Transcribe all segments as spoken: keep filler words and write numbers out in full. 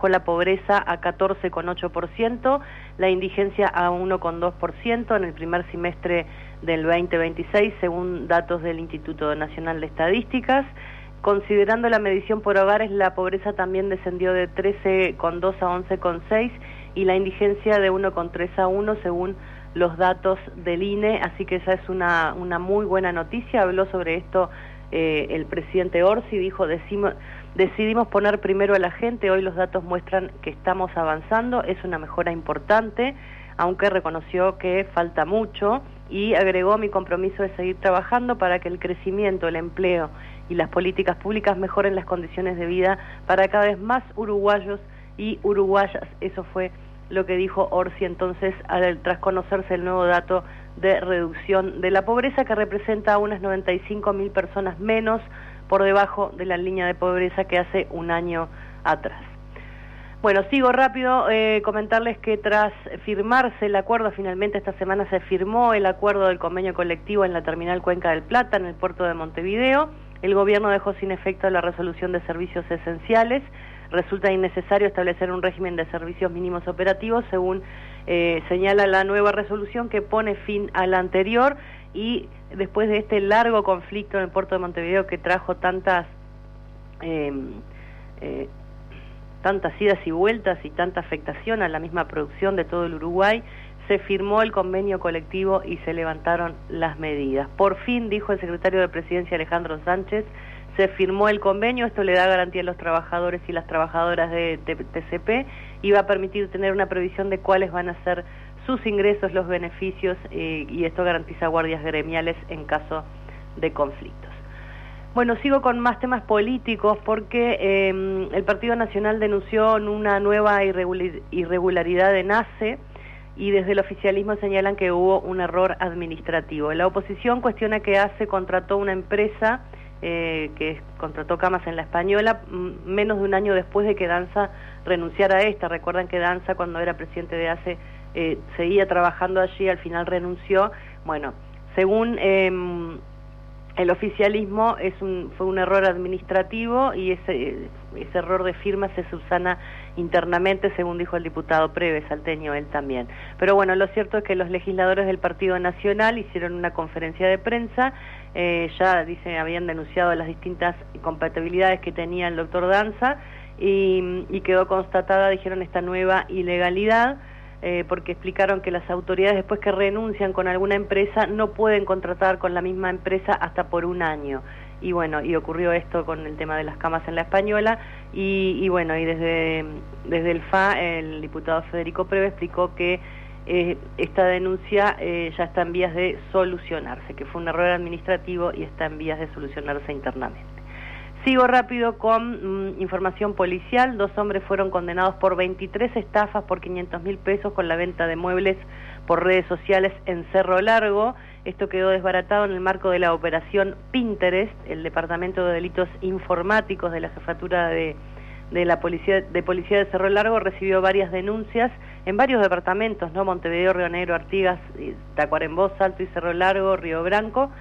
con la pobreza a catorce coma ocho por ciento, la indigencia a uno coma dos por ciento en el primer semestre del veinte veintiséis, según datos del Instituto Nacional de Estadísticas. Considerando la medición por hogares, la pobreza también descendió de trece coma dos a once coma seis y la indigencia de uno coma tres a uno, según los datos del I N E, así que esa es una, una muy buena noticia. Habló sobre esto eh, el presidente Orsi, dijo, decimos, decidimos poner primero a la gente, hoy los datos muestran que estamos avanzando, es una mejora importante, aunque reconoció que falta mucho, y agregó: mi compromiso es seguir trabajando para que el crecimiento, el empleo y las políticas públicas mejoren las condiciones de vida para cada vez más uruguayos y uruguayas. Eso fue lo que dijo Orsi entonces al, tras conocerse el nuevo dato de reducción de la pobreza, que representa a unas noventa y cinco mil personas menos por debajo de la línea de pobreza que hace un año atrás. Bueno, sigo rápido, eh, comentarles que tras firmarse el acuerdo, finalmente esta semana se firmó el acuerdo del convenio colectivo en la terminal Cuenca del Plata, en el puerto de Montevideo. El gobierno dejó sin efecto la resolución de servicios esenciales. Resulta innecesario establecer un régimen de servicios mínimos operativos, según eh, señala la nueva resolución, que pone fin a la anterior, y después de este largo conflicto en el puerto de Montevideo que trajo tantas eh, eh, tantas idas y vueltas y tanta afectación a la misma producción de todo el Uruguay, se firmó el convenio colectivo y se levantaron las medidas. Por fin, dijo el secretario de Presidencia Alejandro Sánchez, se firmó el convenio, esto le da garantía a los trabajadores y las trabajadoras de T C P y va a permitir tener una previsión de cuáles van a ser sus ingresos, los beneficios, eh, y esto garantiza guardias gremiales en caso de conflictos. Bueno, sigo con más temas políticos porque eh, el Partido Nacional denunció una nueva irregularidad en A C E y desde el oficialismo señalan que hubo un error administrativo. La oposición cuestiona que A C E contrató una empresa eh, que contrató camas en La Española menos de un año después de que Danza renunciara a esta. Recuerdan que Danza, cuando era presidente de A C E, eh, seguía trabajando allí, al final renunció. Bueno, según Eh, el oficialismo es un, fue un error administrativo y ese, ese error de firma se subsana internamente, según dijo el diputado Preve, salteño él también. Pero bueno, lo cierto es que los legisladores del Partido Nacional hicieron una conferencia de prensa, eh, ya dice, habían denunciado las distintas incompatibilidades que tenía el doctor Danza y, y quedó constatada, dijeron, esta nueva ilegalidad. Eh, porque explicaron que las autoridades, después que renuncian con alguna empresa, no pueden contratar con la misma empresa hasta por un año. Y bueno, y ocurrió esto con el tema de las camas en La Española, y, y bueno, y desde, desde el F A, el diputado Federico Preve explicó que eh, esta denuncia eh, ya está en vías de solucionarse, que fue un error administrativo y está en vías de solucionarse internamente. Sigo rápido con mmm, información policial. Dos hombres fueron condenados por veintitrés estafas por quinientos mil pesos con la venta de muebles por redes sociales en Cerro Largo. Esto quedó desbaratado en el marco de la operación Pinterest. El Departamento de Delitos Informáticos de la Jefatura de, de la Policía de Policía de Cerro Largo recibió varias denuncias en varios departamentos, ¿no? Montevideo, Río Negro, Artigas, Tacuarembó, Salto y Cerro Largo, Río Branco.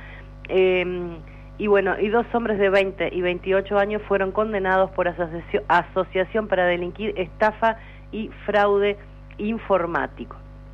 Eh, Y bueno, y dos hombres de veinte y veintiocho años fueron condenados por asoci- asociación para delinquir, estafa y fraude informático.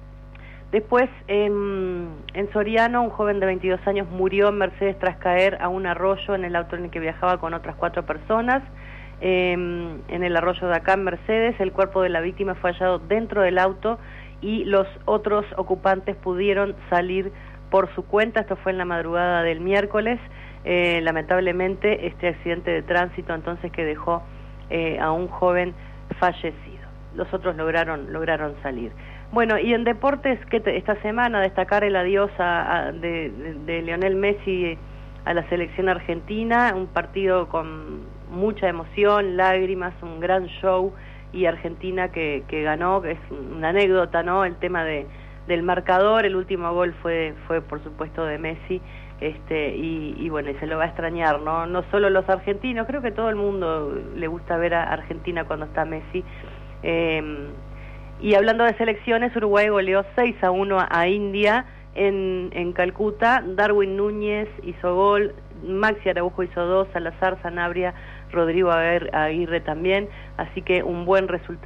Después, en, en Soriano, un joven de veintidós años murió en Mercedes tras caer a un arroyo en el auto en el que viajaba con otras cuatro personas. Eh, en el arroyo de acá, en Mercedes, el cuerpo de la víctima fue hallado dentro del auto y los otros ocupantes pudieron salir por su cuenta. Esto fue en la madrugada del miércoles. Eh, lamentablemente este accidente de tránsito entonces que dejó eh, a un joven fallecido. Los otros lograron lograron salir. Bueno, y en deportes, que te, esta semana destacar el adiós a, a, de, de, de Lionel Messi a la selección argentina, un partido con mucha emoción, lágrimas, un gran show, y Argentina que, que ganó, que es una anécdota, ¿no? El tema de del marcador, el último gol fue fue por supuesto de Messi. Este, y, y bueno, y se lo va a extrañar, ¿no? No solo los argentinos, creo que todo el mundo le gusta ver a Argentina cuando está Messi. Eh, y hablando de selecciones, Uruguay goleó seis a uno a India en, en Calcuta. Darwin Núñez hizo gol, Maxi Araujo hizo dos, Salazar, Sanabria, Rodrigo Aguirre también, así que un buen resultado.